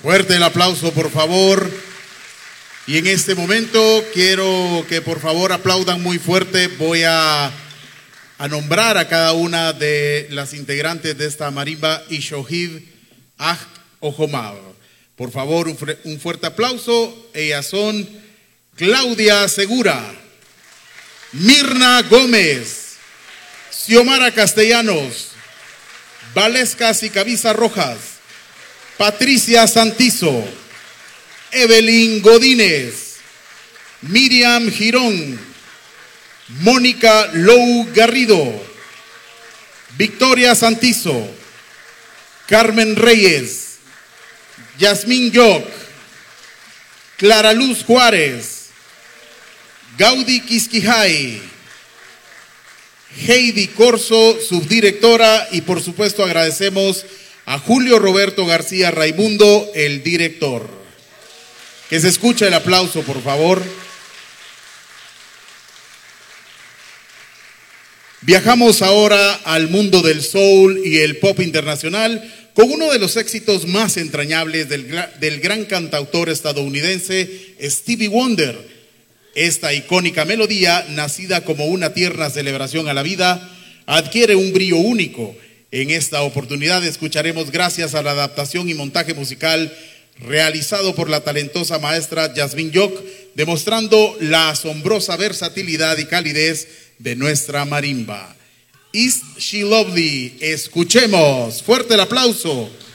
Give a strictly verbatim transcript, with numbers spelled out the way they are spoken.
Fuerte el aplauso, por favor. Y en este momento quiero que por favor aplaudan muy fuerte. Voy a, a nombrar a cada una de las integrantes de esta marimba Ishohiv Aj Ojomab. Por favor, un, un fuerte aplauso. Ellas son Claudia Segura, Mirna Gómez, Xiomara Castellanos, Valesca Sicavisa Rojas, Patricia Santizo, Evelyn Godínez, Miriam Girón, Mónica Lou Garrido, Victoria Santizo, Carmen Reyes, Yasmín Yoc, Clara Luz Juárez, Gaudí Quisquijay, Heidi Corso, subdirectora, y por supuesto agradecemos a Julio Roberto García Raimundo, el director. Que se escuche el aplauso, por favor. Viajamos ahora al mundo del soul y el pop internacional con uno de los éxitos más entrañables del, del gran cantautor estadounidense Stevie Wonder. Esta icónica melodía, nacida como una tierna celebración a la vida, adquiere un brillo único. En esta oportunidad escucharemos, gracias a la adaptación y montaje musical realizado por la talentosa maestra Yasmín Yoc, demostrando la asombrosa versatilidad y calidez de nuestra marimba. Is She Lovely? Escuchemos. Fuerte el aplauso.